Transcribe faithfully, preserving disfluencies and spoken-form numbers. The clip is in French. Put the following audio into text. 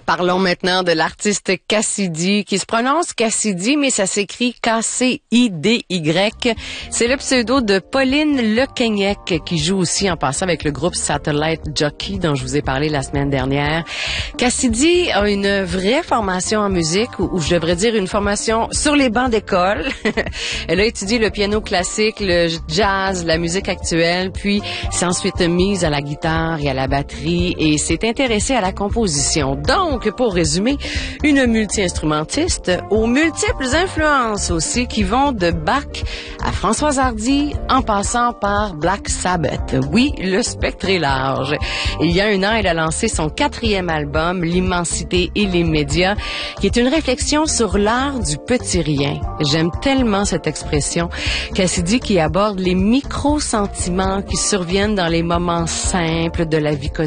Parlons maintenant de l'artiste Cassidy, qui se prononce Cassidy, mais ça s'écrit K C I D Y. C'est le pseudo de Pauline Lequeignec, qui joue aussi en passant avec le groupe Satellite Jockey, dont je vous ai parlé la semaine dernière. Cassidy a une vraie formation en musique, ou, ou je devrais dire une formation sur les bancs d'école. Elle a étudié le piano classique, le jazz, la musique actuelle, puis s'est ensuite mise à la guitare et à la batterie et s'est intéressée à la composition. Donc, pour résumer, une multi-instrumentiste aux multiples influences aussi qui vont de Bach à Françoise Hardy en passant par Black Sabbath. Oui, le spectre est large. Il y a un an, elle a lancé son quatrième album, L'immensité et les médias, qui est une réflexion sur l'art du petit rien. J'aime tellement cette expression. Cassidy qui aborde les micro-sentiments qui surviennent dans les moments simples de la vie quotidienne.